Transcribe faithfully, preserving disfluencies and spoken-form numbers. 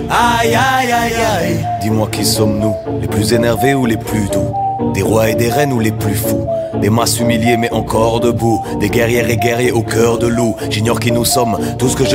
Aïe aïe aïe aïe. Dis-moi qui sommes-nous, les plus énervés ou les plus doux? Des rois et des reines ou les plus fous? Des masses humiliées mais encore debout, des guerrières et guerriers au cœur de loup. J'ignore qui nous sommes, tout ce que je